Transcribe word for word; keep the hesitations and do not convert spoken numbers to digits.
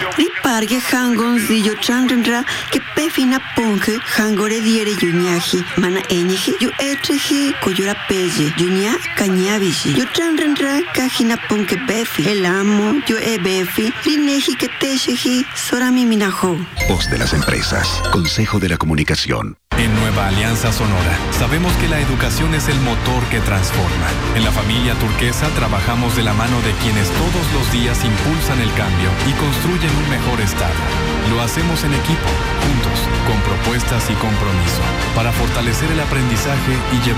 Ripargue hangon zillo chandra que pefina ponge hangore diere yuñaji mana eñeji yu etreji coyora pelle yuña cañabishi yo chandra cajina ponge befi el amo yo e befi rineji que tejeji sorami minajo. Voz de las empresas. Consejo de la Comunicación. En Nueva Alianza Sonora, sabemos que la educación es el motor que transforma. En la familia Turquesa trabajamos de la mano de quienes todos los días impulsan el cambio y construyen un mejor estado. Lo hacemos en equipo, juntos, con propuestas y compromiso, para fortalecer el aprendizaje y llevar